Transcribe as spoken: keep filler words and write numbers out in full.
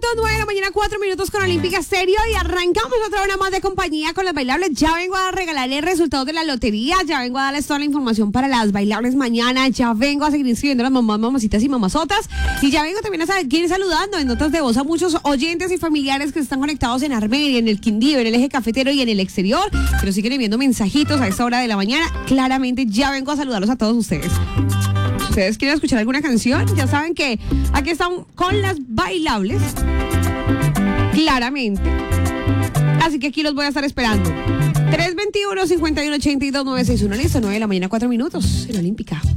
Exacto, nueve de la mañana, cuatro minutos con Olímpica Stereo y arrancamos otra hora más de compañía con las bailables. Ya vengo a regalarles el resultado de la lotería, ya vengo a darles toda la información para las bailables mañana, ya vengo a seguir inscribiendo a las mamás, mamacitas y mamazotas y ya vengo también a seguir saludando en notas de voz a muchos oyentes y familiares que están conectados en Armenia, en el Quindío, en el eje cafetero y en el exterior, pero siguen enviando mensajitos a esta hora de la mañana. Claramente ya vengo a saludarlos a todos ustedes. ¿Ustedes quieren escuchar alguna canción? Ya saben que aquí están con las bailables. Claramente. Así que aquí los voy a estar esperando. tres veintiuno, cincuenta y uno, ochenta y dos, nueve sesenta y uno. Listo, nueve de la mañana, cuatro minutos en Olímpica.